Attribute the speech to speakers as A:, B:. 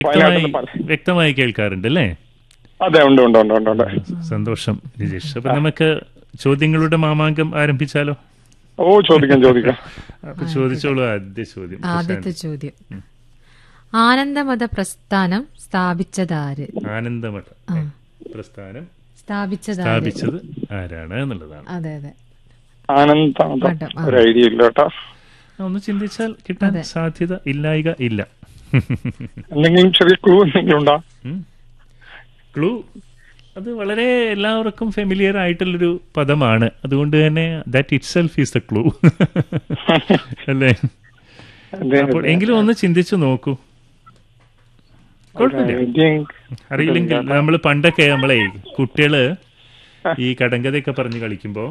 A: വ്യക്തമായി വ്യക്തമായി കേൾക്കാറുണ്ട് അല്ലേ?
B: അതെ, ഉണ്ട് ഉണ്ട് ഉണ്ട് ഉണ്ട് ഉണ്ട്.
A: സന്തോഷം രജീഷ്. അപ്പൊ നമുക്ക് ചോദ്യങ്ങളുടെ മാമാങ്കം ആരംഭിച്ചാലോ?
B: ഓ, ചോദിക്കാം ചോദിക്കാം.
A: അപ്പൊ ചോദിച്ചോളൂ.
C: ആദ്യത്തെ ചോദ്യം, ആനന്ദമത പ്രസ്ഥാനം സ്ഥാപിച്ചതാര്?
A: ആനന്ദമത പ്രസ്ഥാനം
C: സ്ഥാപിച്ചത്
A: ആരാണ് എന്നുള്ളതാണ്.
C: അതെ അതെ.
B: ആനന്ദമതം ഒരു ഐഡിയ ഇല്ല കേട്ടോ.
A: ഒന്ന് ചിന്തിച്ചാൽ കിട്ടാൻ സാധ്യത ഇല്ലായിക ഇല്ല.
B: എന്തെങ്കിലും ചെറിയ ക്ലൂ എന്തെങ്കിലും ഉണ്ടോ?
A: ക്ലൂ അത് വളരെ എല്ലാവർക്കും ഫെമിലിയർ ആയിട്ടുള്ളൊരു പദമാണ്. അതുകൊണ്ട് തന്നെ that it self is the clue അല്ലേ? അപ്പോൾ എങ്കിലും ഒന്ന് ചിന്തിച്ചു നോക്കൂ. കുഴപ്പമില്ല, അറിയില്ലെങ്കിൽ നമ്മൾ പണ്ടൊക്കെ നമ്മളെ കുട്ടികള് ഈ കടങ്കഥയൊക്കെ പറഞ്ഞ് കളിക്കുമ്പോ